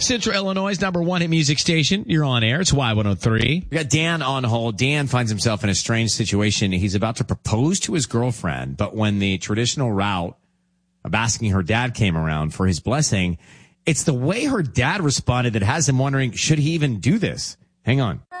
Central Illinois' #1 hit music station. You're on air. It's Y103. We got Dan on hold. Dan finds himself in a strange situation. He's about to propose to his girlfriend, but when the traditional route of asking her dad came around for his blessing, it's the way her dad responded that has him wondering, should he even do this? Hang on.